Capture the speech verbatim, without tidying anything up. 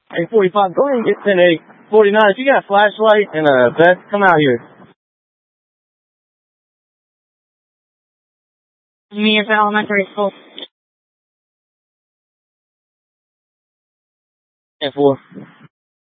Hey, forty-five, go ahead and get ten eight. forty-nine, if you got a flashlight and a vest, come out here. Mears Elementary School. ten four.